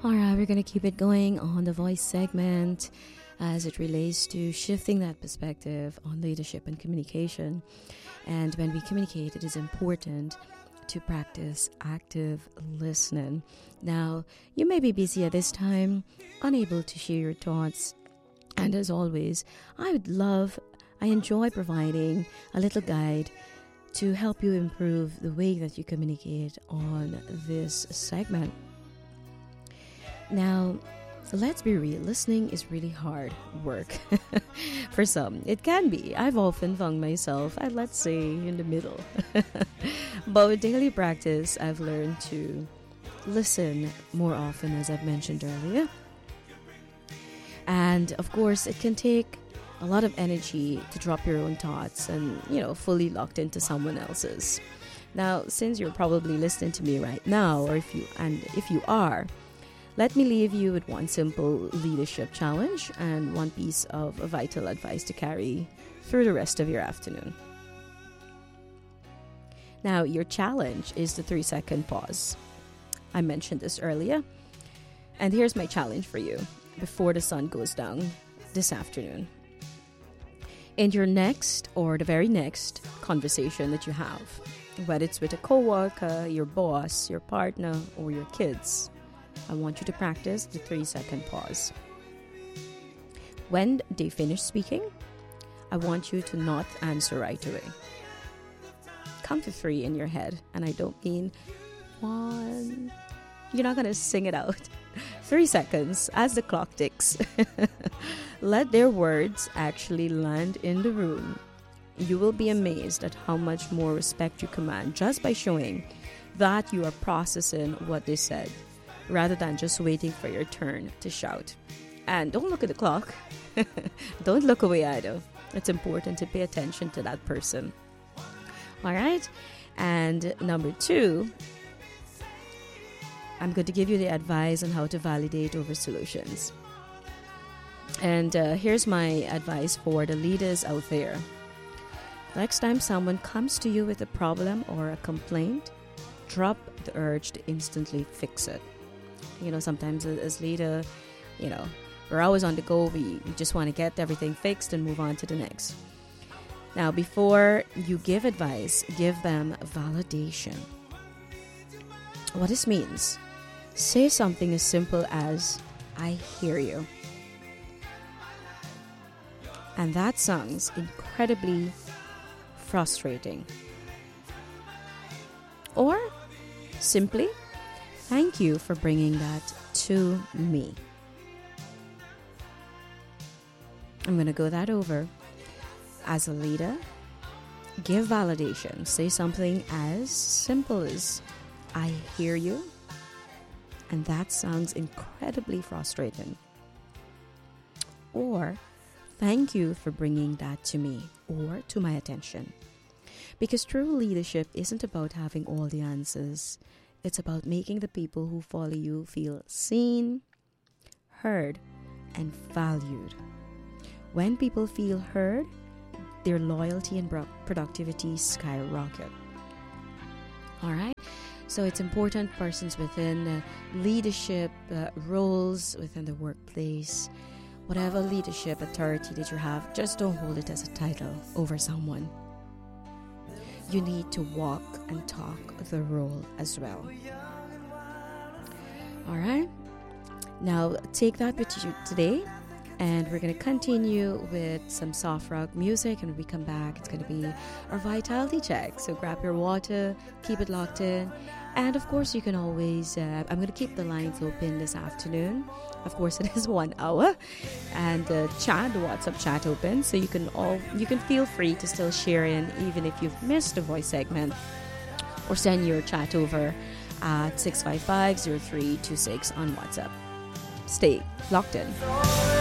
All right, we're going to keep it going on the voice segment as it relates to shifting that perspective on leadership and communication. And when we communicate, it is important to practice active listening. Now, you may be busy at this time, unable to share your thoughts. And as always, I enjoy providing a little guide to help you improve the way that you communicate on this segment. Now, let's be real. Listening is really hard work. For some, it can be. I've often found myself, let's say, in the middle. But with daily practice, I've learned to listen more often, as I've mentioned earlier. And, of course, it can take a lot of energy to drop your own thoughts and, fully locked into someone else's. Now, since you're probably listening to me right now, or if you are, let me leave you with one simple leadership challenge and one piece of vital advice to carry through the rest of your afternoon. Now, your challenge is the 3-second pause. I mentioned this earlier. And here's my challenge for you before the sun goes down this afternoon. In your next or the very next conversation that you have, whether it's with a coworker, your boss, your partner, or your kids, I want you to practice the 3-second pause. When they finish speaking, I want you to not answer right away. Count to 3 in your head, and I don't mean 1. You're not going to sing it out. 3 seconds as the clock ticks. Let their words actually land in the room. You will be amazed at how much more respect you command just by showing that you are processing what they said, rather than just waiting for your turn to shout. And don't look at the clock. Don't look away either. It's important to pay attention to that person. All right? And number 2, I'm going to give you the advice on how to validate over solutions. And here's my advice for the leaders out there. Next time someone comes to you with a problem or a complaint, drop the urge to instantly fix it. Sometimes as leader, we're always on the go. We just want to get everything fixed and move on to the next. Now, before you give advice, give them validation. What this means, say something as simple as, I hear you. And that sounds incredibly frustrating. Or simply, thank you for bringing that to me. I'm going to go that over. As a leader, give validation. Say something as simple as, I hear you. And that sounds incredibly frustrating. Or, thank you for bringing that to me or to my attention. Because true leadership isn't about having all the answers. It's about making the people who follow you feel seen, heard, and valued. When people feel heard, their loyalty and productivity skyrocket. All right? So it's important persons within leadership roles within the workplace, whatever leadership authority that you have, just don't hold it as a title over someone. You need to walk and talk the role as well. All right? Now, take that with you today, and we're going to continue with some soft rock music, and when we come back, it's going to be our vitality check. So grab your water, keep it locked in, and of course, you can always, I'm going to keep the lines open this afternoon. Of course, it is 1 hour, and the WhatsApp chat open, so you can feel free to still share in, even if you've missed the voice segment, or send your chat over at 655-0326 on WhatsApp. Stay locked in.